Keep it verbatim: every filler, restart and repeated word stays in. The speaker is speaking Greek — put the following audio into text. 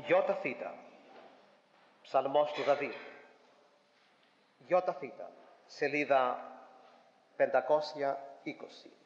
Ιώτα θήτα. Ψαλμός του Δαβίδ. Ιώτα θήτα. Σελίδα πεντακόσια είκοσι.